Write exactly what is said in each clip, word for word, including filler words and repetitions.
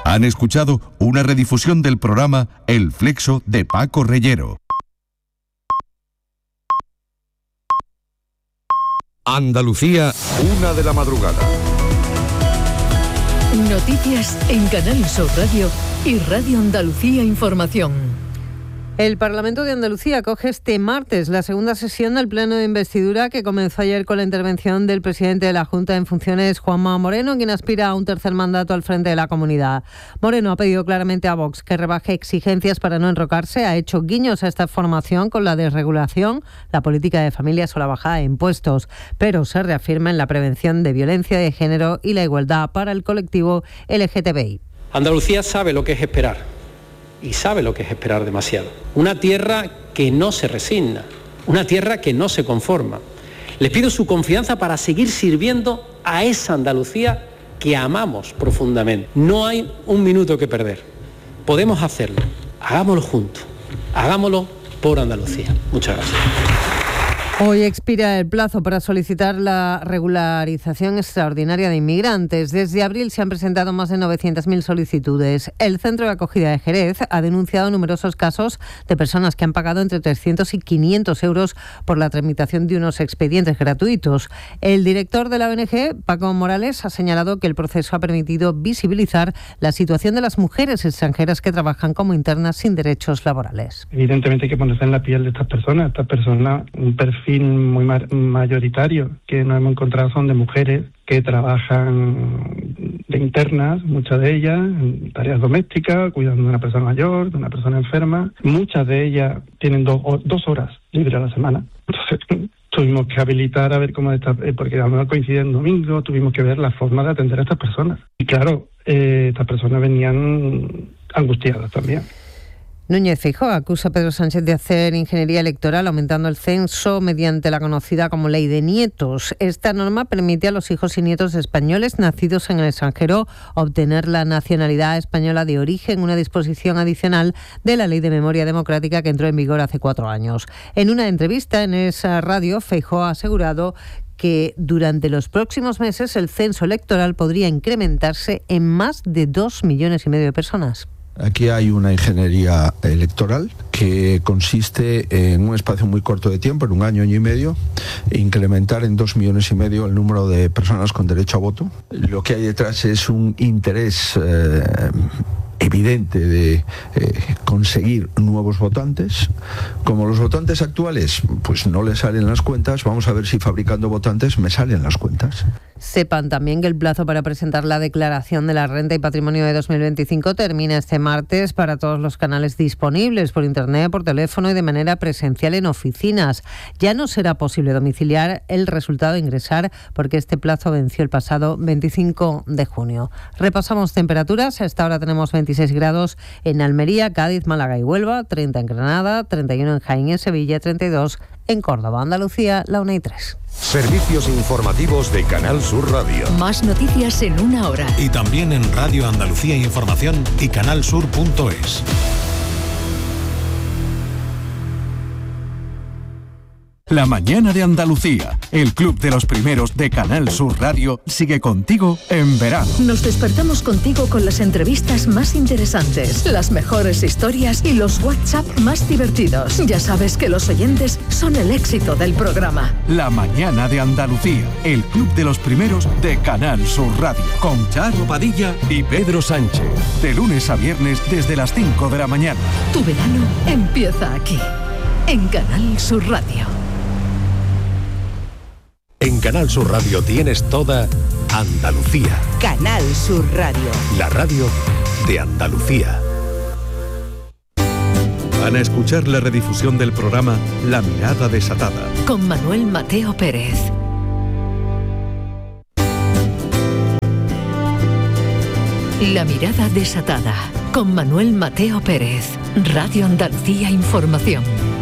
Han escuchado una redifusión del programa El Flexo de Paco Reyero. Andalucía, una de la madrugada. Noticias en Canal Sur Radio y Radio Andalucía Información. El Parlamento de Andalucía acoge este martes la segunda sesión del Pleno de Investidura que comenzó ayer con la intervención del presidente de la Junta en funciones, Juanma Moreno, quien aspira a un tercer mandato al frente de la comunidad. Moreno ha pedido claramente a Vox que rebaje exigencias para no enrocarse, ha hecho guiños a esta formación con la desregulación, la política de familias o la bajada de impuestos, pero se reafirma en la prevención de violencia de género y la igualdad para el colectivo L G T B I. Andalucía sabe lo que es esperar. Y sabe lo que es esperar demasiado. Una tierra que no se resigna, una tierra que no se conforma. Les pido su confianza para seguir sirviendo a esa Andalucía que amamos profundamente. No hay un minuto que perder. Podemos hacerlo. Hagámoslo juntos. Hagámoslo por Andalucía. Muchas gracias. Hoy expira el plazo para solicitar la regularización extraordinaria de inmigrantes. Desde abril se han presentado más de novecientas mil solicitudes. El Centro de Acogida de Jerez ha denunciado numerosos casos de personas que han pagado entre trescientos y quinientos euros por la tramitación de unos expedientes gratuitos. El director de la O N G, Paco Morales, ha señalado que el proceso ha permitido visibilizar la situación de las mujeres extranjeras que trabajan como internas sin derechos laborales. Evidentemente hay que ponerse en la piel de estas personas. Estas personas, un perfil muy mayoritario que nos hemos encontrado son de mujeres que trabajan de internas, muchas de ellas en tareas domésticas, cuidando de una persona mayor, de una persona enferma. Muchas de ellas tienen dos, dos horas libres a la semana. Entonces tuvimos que habilitar a ver cómo está, porque además coincide en domingo, tuvimos que ver la forma de atender a estas personas. Y claro, eh, estas personas venían angustiadas también. Núñez Feijóo acusa a Pedro Sánchez de hacer ingeniería electoral aumentando el censo mediante la conocida como ley de nietos. Esta norma permite a los hijos y nietos de españoles nacidos en el extranjero obtener la nacionalidad española de origen, una disposición adicional de la Ley de Memoria Democrática que entró en vigor hace cuatro años. En una entrevista en esa radio, Feijóo ha asegurado que durante los próximos meses el censo electoral podría incrementarse en más de dos millones y medio de personas. Aquí hay una ingeniería electoral que consiste en un espacio muy corto de tiempo, en un año, año y medio, incrementar en dos millones y medio el número de personas con derecho a voto. Lo que hay detrás es un interés eh, evidente de eh, conseguir nuevos votantes. Como los votantes actuales pues no les salen las cuentas, vamos a ver si fabricando votantes me salen las cuentas. Sepan también que el plazo para presentar la declaración de la renta y patrimonio de dos mil veinticinco termina este martes para todos los canales disponibles por internet, por teléfono y de manera presencial en oficinas. Ya no será posible domiciliar el resultado e ingresar porque este plazo venció el pasado veinticinco de junio. Repasamos temperaturas. A esta hora tenemos veintiséis grados en Almería, Cádiz, Málaga y Huelva, treinta en Granada, treinta y uno en Jaén y Sevilla, treinta y dos en Córdoba, Andalucía, la una y tres. Servicios informativos de Canal Sur Radio. Más noticias en una hora. Y también en Radio Andalucía Información y canalsur punto es. La mañana de Andalucía, el club de los primeros de Canal Sur Radio, sigue contigo en verano. Nos despertamos contigo con las entrevistas más interesantes, las mejores historias y los WhatsApp más divertidos. Ya sabes que los oyentes son el éxito del programa. La mañana de Andalucía, el club de los primeros de Canal Sur Radio, con Charo Padilla y Pedro Sánchez. De lunes a viernes desde las cinco de la mañana. Tu verano empieza aquí, en Canal Sur Radio. En Canal Sur Radio tienes toda Andalucía. Canal Sur Radio. La radio de Andalucía. Van a escuchar la redifusión del programa La Mirada Desatada. Con Manuel Mateo Pérez. La Mirada Desatada. Con Manuel Mateo Pérez. Radio Andalucía Información.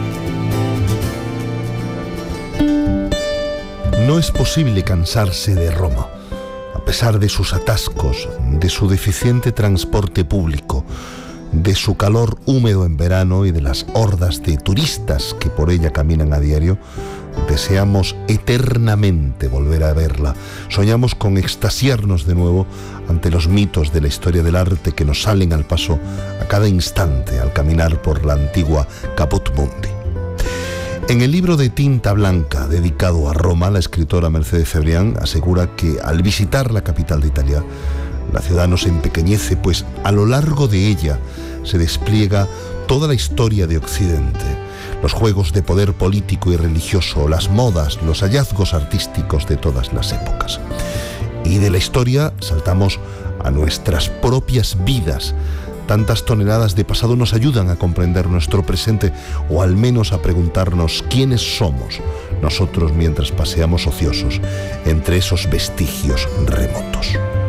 No es posible cansarse de Roma, a pesar de sus atascos, de su deficiente transporte público, de su calor húmedo en verano y de las hordas de turistas que por ella caminan a diario. Deseamos eternamente volver a verla. Soñamos con extasiarnos de nuevo ante los mitos de la historia del arte que nos salen al paso a cada instante al caminar por la antigua Caput Mundi. En el libro de Tinta Blanca dedicado a Roma, la escritora Mercedes Cebrián asegura que al visitar la capital de Italia, la ciudad no se empequeñece, pues a lo largo de ella se despliega toda la historia de Occidente. Los juegos de poder político y religioso, las modas, los hallazgos artísticos de todas las épocas. Y de la historia saltamos a nuestras propias vidas. Tantas toneladas de pasado nos ayudan a comprender nuestro presente, o al menos a preguntarnos quiénes somos nosotros mientras paseamos ociosos entre esos vestigios remotos.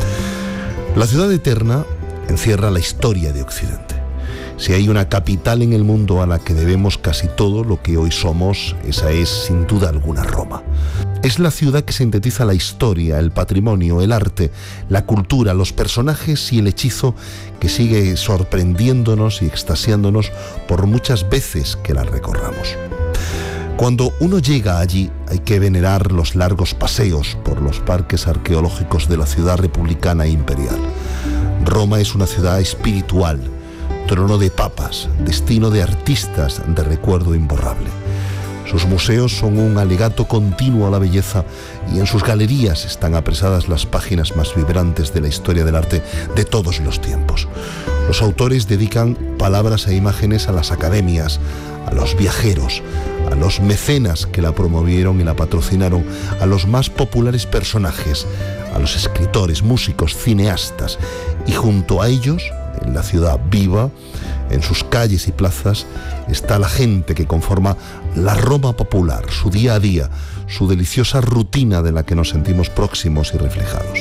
La ciudad eterna encierra la historia de Occidente. Si hay una capital en el mundo a la que debemos casi todo lo que hoy somos, esa es sin duda alguna Roma. Es la ciudad que sintetiza la historia, el patrimonio, el arte, la cultura, los personajes y el hechizo que sigue sorprendiéndonos y extasiándonos por muchas veces que la recorramos. Cuando uno llega allí, hay que venerar los largos paseos por los parques arqueológicos de la ciudad republicana e imperial. Roma es una ciudad espiritual, trono de papas, destino de artistas de recuerdo imborrable. Sus museos son un alegato continuo a la belleza y en sus galerías están apresadas las páginas más vibrantes de la historia del arte de todos los tiempos. Los autores dedican palabras e imágenes a las academias, a los viajeros, a los mecenas que la promovieron y la patrocinaron, a los más populares personajes, a los escritores, músicos, cineastas, y junto a ellos, en la ciudad viva, en sus calles y plazas, está la gente que conforma la Roma popular, su día a día, su deliciosa rutina de la que nos sentimos próximos y reflejados.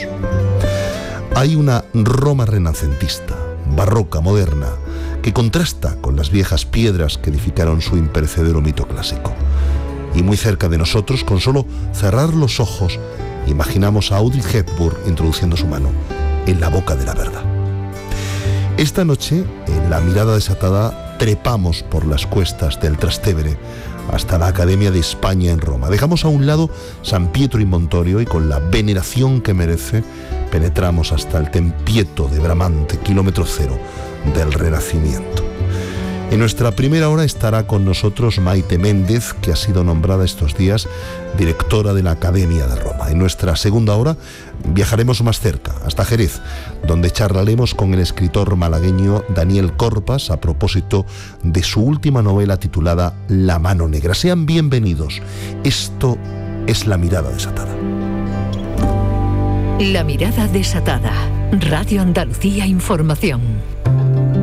Hay una Roma renacentista, barroca, moderna, que contrasta con las viejas piedras que edificaron su imperecedero mito clásico. Y muy cerca de nosotros, con solo cerrar los ojos, imaginamos a Audrey Hepburn introduciendo su mano en la boca de la verdad. Esta noche, en La Mirada Desatada, trepamos por las cuestas del Trastevere hasta la Academia de España en Roma. Dejamos a un lado San Pietro y Montorio y con la veneración que merece, penetramos hasta el Tempieto de Bramante, kilómetro cero del Renacimiento. En nuestra primera hora estará con nosotros Maite Méndez, que ha sido nombrada estos días directora de la Academia de Roma. En nuestra segunda hora viajaremos más cerca, hasta Jerez, donde charlaremos con el escritor malagueño Daniel Corpas a propósito de su última novela titulada La mano negra. Sean bienvenidos. Esto es La Mirada Desatada. La Mirada Desatada. Radio Andalucía Información.